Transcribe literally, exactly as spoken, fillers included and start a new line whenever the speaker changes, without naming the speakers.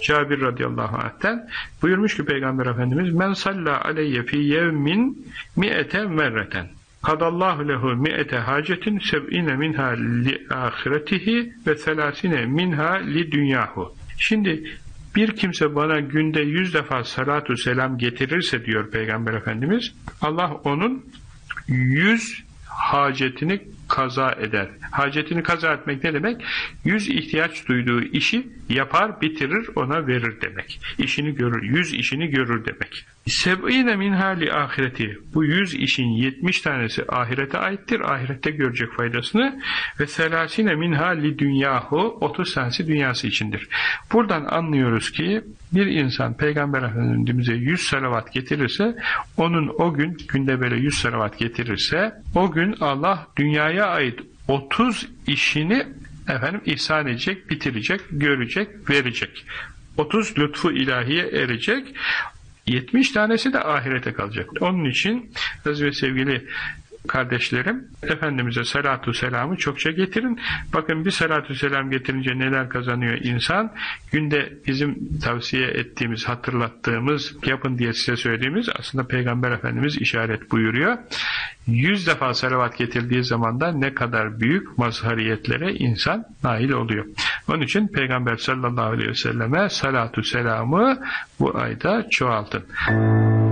Cabir radıyallahu anh'ten buyurmuş ki Peygamber Efendimiz men salla aleyye fi yevmin mi'ete merreten kadallahu lehu mi'ete hacetin seb'ine minha li ahiretihi ve selasine minha li dünyahu. Şimdi bir kimse bana günde yüz defa salatu selam getirirse diyor Peygamber Efendimiz, Allah onun yüz hacetini kaza eder. Hacetini kaza etmek ne demek? Yüz ihtiyaç duyduğu işi yapar, bitirir, ona verir demek. İşini görür, yüz işini görür demek. Seb'ine min hali ahireti. Bu yüz işin yetmiş tanesi ahirete aittir. Ahirette görecek faydasını. Ve selasine min hali dünyahu. otuz tanesi dünyası içindir. Buradan anlıyoruz ki bir insan Peygamber Efendimiz'e yüz salavat getirirse, onun o gün, günde böyle yüz salavat getirirse, o gün Allah dünyaya ait otuz işini efendim ihsan edecek, bitirecek, görecek, verecek. otuz lütfu ilahiye erecek. yetmiş tanesi de ahirete kalacak. Onun için aziz ve sevgili kardeşlerim, Efendimiz'e salatu selamı çokça getirin. Bakın bir salatu selam getirince neler kazanıyor insan. Günde bizim tavsiye ettiğimiz, hatırlattığımız, yapın diye size söylediğimiz aslında Peygamber Efendimiz işaret buyuruyor. Yüz defa salavat getirdiği zaman da ne kadar büyük mazhariyetlere insan nail oluyor. Onun için Peygamber sallallahu aleyhi ve selleme salatu selamı bu ayda çoğaltın.